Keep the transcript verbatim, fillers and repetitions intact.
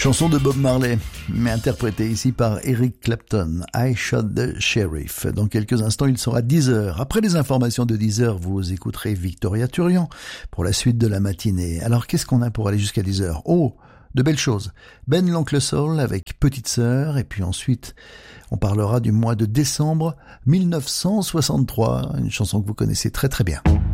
Chanson de Bob Marley, mais interprétée ici par Eric Clapton, I Shot the Sheriff. Dans quelques instants, il sera dix heures. Après les informations de dix heures, vous écouterez Victoria Turian pour la suite de la matinée. Alors, qu'est-ce qu'on a pour aller jusqu'à dix heures? Oh, de belles choses. Ben l'Oncle Soul avec Petite Sœur, et puis ensuite, on parlera du mois de décembre mille neuf cent soixante-trois, une chanson que vous connaissez très très bien.